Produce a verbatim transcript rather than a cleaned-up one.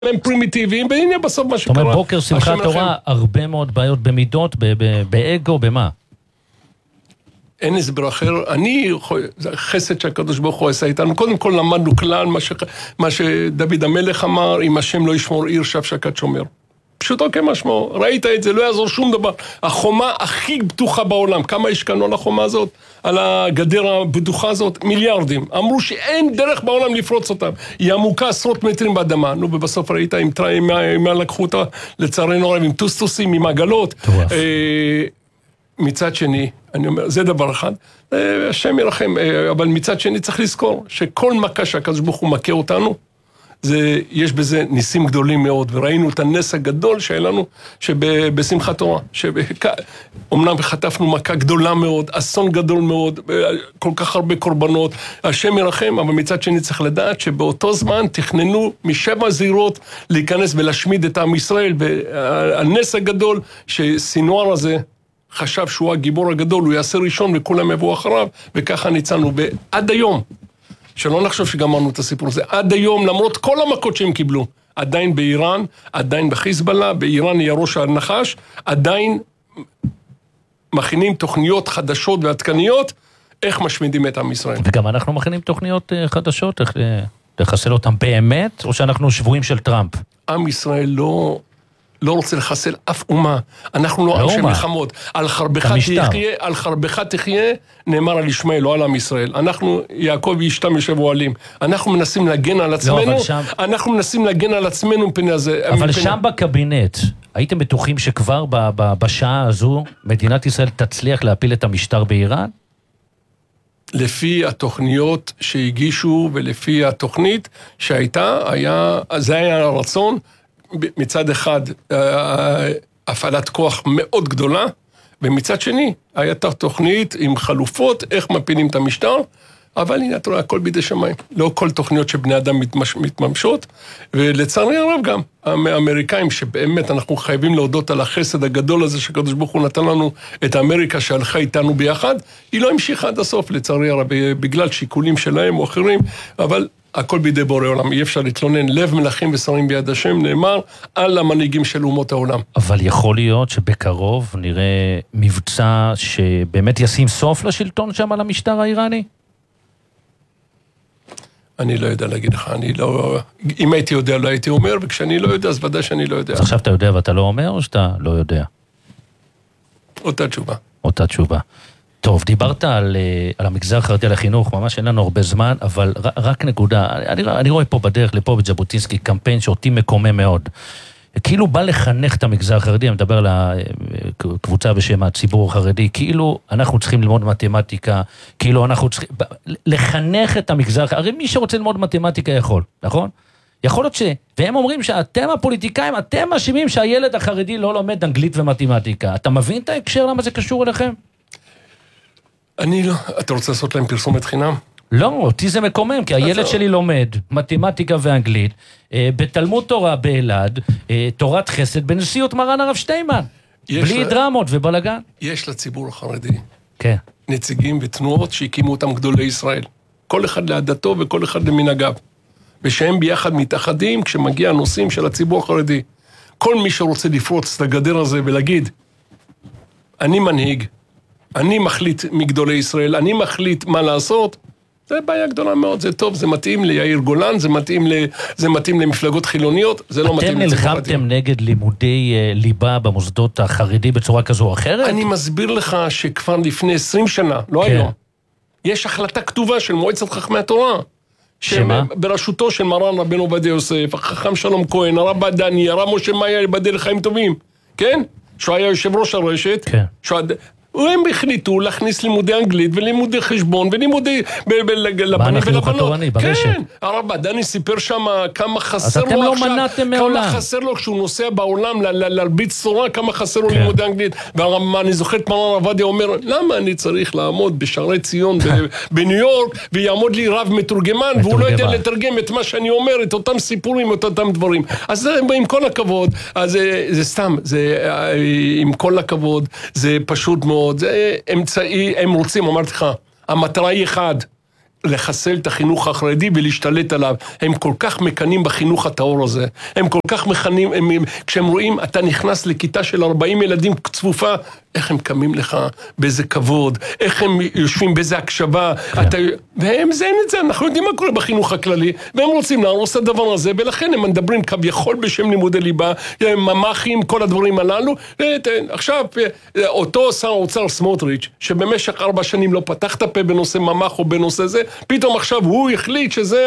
הם פרימיטיביים, והנה בסוף מה שקרה. זאת אומרת, בוקר שמחת תורה, הרבה מאוד בעיות במידות, באגו, במה? אין הסבר אחר, אני, חסד שהקדוש ברוך הוא עשה איתנו, קודם כל למדנו כלל, מה, ש, מה שדוד המלך אמר, אם השם לא ישמור עיר, שב שקד שומר. פשוטו כמשמעו, ראית את זה, לא יעזור שום דבר. החומה הכי בטוחה בעולם, כמה השקענו על החומה הזאת? על הגדר הבטוחה הזאת? מיליארדים. אמרו שאין דרך בעולם לפרוץ אותם. היא עמוקה עשרות מטרים באדמה. נו, ובסוף ראית, אם, אם, אם לקחו אותה, לצערנו הרב, עם טוסטוסים, עם עגלות. אה, מצד שני, אני אומר, זה דבר אחד, השם ירחם, אבל מצד שני צריך לזכור, שכל מכה שהקדוש ברוך הוא מכה אותנו, זה, יש בזה ניסים גדולים מאוד, וראינו את הנס הגדול שהיה לנו, שבשמחת תורה, שאומנם חטפנו מכה גדולה מאוד, אסון גדול מאוד, כל כך הרבה קורבנות, השם ירחם, אבל מצד שני צריך לדעת, שבאותו זמן תכננו משבע זירות, להיכנס ולהשמיד את עם ישראל, והנס הגדול, שסינואר הזה, חשב שהוא הגיבור הגדול, הוא יעשה ראשון וכולם יבואו אחריו, וככה ניצלנו. ועד היום, שלא נחשוב שגמרנו את הסיפור הזה, עד היום, למרות כל המכות שהם קיבלו, עדיין באיראן, עדיין בחיזבאללה, באיראן היא הראש הנחש, עדיין מכינים תוכניות חדשות ועדכניות, איך משמידים את עם ישראל. וגם אנחנו מכינים תוכניות חדשות, איך לחסל אותם באמת, או שאנחנו שבויים של טראמפ? עם ישראל לא... לא רוצה לחסל אף אומה. אנחנו לא עם של מלחמות. על חרבך תחיה, על חרבך תחיה, נאמר על ישמעאל, לא על עם ישראל. אנחנו, יעקב ואשתם ישבו אוהלים. אנחנו מנסים להגן על עצמנו, אנחנו מנסים להגן על עצמנו מפני הזה. אבל שם בקבינט, הייתם בטוחים שכבר בשעה הזו, מדינת ישראל תצליח להפיל את המשטר באיראן? לפי התוכניות שהגישו, ולפי התוכנית שהייתה, היה, זה היה הרצון, מצד אחד, הפעלת כוח מאוד גדולה, ומצד שני, הייתה תוכנית עם חלופות, איך מפילים את המשטר, אבל הנה, אתה רואה, הכל בידי שמיים. לא כל תוכניות שבני אדם מתממשות, ולצערי הרב גם, האמריקאים, שבאמת אנחנו חייבים להודות על החסד הגדול הזה, שקדוש ברוך הוא נתן לנו את האמריקה שהלכה איתנו ביחד, היא לא המשיכה עד הסוף, לצערי הרב, בגלל שיקולים שלהם או אחרים, אבל הכל בידי בורא עולם, אי אפשר להתלונן, לב מלכים ושרים ביד השם, נאמר על המנהיגים של אומות העולם. אבל יכול להיות שבקרוב נראה מבצע שבאמת ישים סוף לשלטון שם על המשטר האיראני? אני לא יודע להגיד לך, אני לא... אם הייתי יודע, לא הייתי אומר, וכשאני לא יודע, אז ודאי שאני לא יודע. אז עכשיו אתה יודע ואתה לא אומר, או שאתה לא יודע? אותה תשובה. אותה תשובה. טוב, דיברת על, על המגזר החרדי על החינוך, ממש אין לנו הרבה זמן, אבל רק נקודה, אני, אני רואה פה בדרך לפה בג'בוטינסקי קמפיין שאותי מקומם מאוד. כאילו בא לחנך את המגזר החרדי, אני מדבר על הקבוצה בשם הציבור החרדי, כאילו אנחנו צריכים ללמוד מתמטיקה, כאילו אנחנו צריכים לחנך את המגזר, הרי מי שרוצה ללמוד מתמטיקה יכול, נכון? יכול להיות ש... והם אומרים שאתם הפוליטיקאים, אתם מאשימים שהילד החרדי לא לומד אנגלית ומתמטיקה. אתה מבין את ההקשר למה זה קשור אליכם? אני לא... אתה רוצה לעשות להם פרסומת חינם? לא, אותי זה מקומם, כי הילד שלי לומד מתמטיקה ואנגלית, בתלמוד תורה באלעד, תורת חסד, בנשיאות מרן הרב שטיימן, בלי דרמות ובלגן. יש לציבור החרדי כן. נציגים ותנועות שהקימו אותם גדולי ישראל. כל אחד לעדתו וכל אחד למנהגיו. ושהם ביחד מתאחדים כשמגיע הנושאים של הציבור החרדי. כל מי שרוצה לפרוץ את הגדר הזה ולהגיד, אני מנהיג, אני מחליט מגדולי ישראל, אני מחליט מה לעשות, זה בעיה גדולה מאוד, זה טוב, זה מתאים ליאיר גולן, זה מתאים, ל, זה מתאים למפלגות חילוניות, זה לא מתאים לציבור החרדי. אתם נלחמתם נגד לימודי ליבה במוסדות החרדי בצורה כזו או אחרת? אני מסביר לך שכבר לפני עשרים שנה, לא כן. היום, יש החלטה כתובה של מועצת חכמי התורה, שמה? בראשותו של מרן רבנו עובדיה יוסף, החכם שלום כהן, הרב דני, הרב משה מאיה, ייבדל לחיים טובים, כן? שהוא היה יושב ראש הרשת, כן. שהוא... הם החליטו להכניס לימודי אנגלית ולימודי חשבון ולימודי לבנים ולבנות. כן, הרב דני סיפר שם כמה חסר לו עכשיו, כמה חסר לו כשהוא נוסע בעולם להרביץ תורה, כמה חסר לו לימודי אנגלית. ואני זוכר את מרן עובדיה אומר, למה אני צריך לעמוד בשערי ציון בניו יורק ויעמוד לי רב מתורגמן והוא לא יודע לתרגם את מה שאני אומר, את אותם סיפורים, את אותם דברים. אז עם כל הכבוד, זה סתם, עם כל הכבוד, זה פשוט מאוד. זה אמצעי, הם רוצים, אמרתי לך, המטרה היא אחד, לחסל את החינוך החרדי ולהשתלט עליו. הם כל כך מקנים בחינוך הטהור הזה. הם כל כך מכנים, הם, כשהם רואים, אתה נכנס לכיתה של ארבעים ילדים צפופה, איך הם קמים לך באיזה כבוד, איך הם יושבים באיזה הקשבה, כן. אתה, והם זה אין את זה, אנחנו יודעים מה קורה בחינוך הכללי, והם רוצים להרוס את הדבר הזה, ולכן הם מדברים כביכול בשם לימודי ליבה, ממחים, כל הדברים הללו, עכשיו, אותו שר האוצר סמוטריץ', שבמשך ארבע שנים לא פתח את הפה בנושא ממח או בנושא זה, פתאום עכשיו הוא החליט שזה